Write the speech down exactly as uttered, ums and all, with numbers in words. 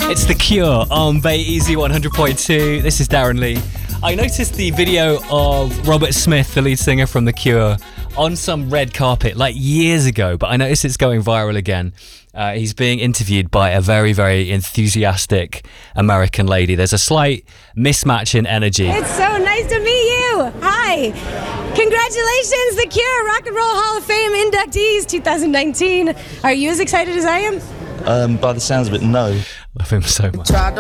It's The Cure on Bay Easy one hundred point two. This is Darren Lee. I noticed the video of Robert Smith, the lead singer from The Cure, on some red carpet like years ago, but I noticed it's going viral again. Uh, he's being interviewed by a very, very enthusiastic American lady. There's a slight mismatch in energy. It's so nice to meet you. Hi. Congratulations, The Cure Rock and Roll Hall of Fame inductees twenty nineteen. Are you as excited as I am? Um, by the sounds of it, no. Love him so much.